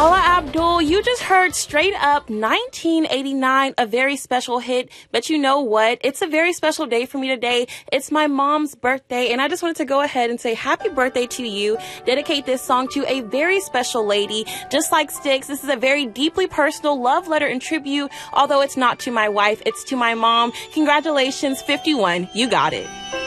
Paula Abdul, you just heard Straight Up 1989, a very special hit. But you know what? It's a very special day for me today. It's my mom's birthday, and I just wanted to go ahead and say happy birthday to you. Dedicate this song to a very special lady. Just like Styx, this is a very deeply personal love letter and tribute, although it's not to my wife, it's to my mom. Congratulations, 51. You got it.